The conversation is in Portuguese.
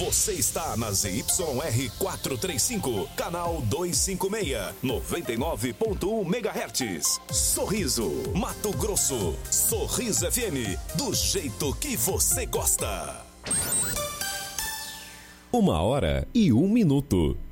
Você está na ZYR 435, canal 256, 99.1 MHz. Sorriso, Mato Grosso. Sorriso FM, do jeito que você gosta. 1h01.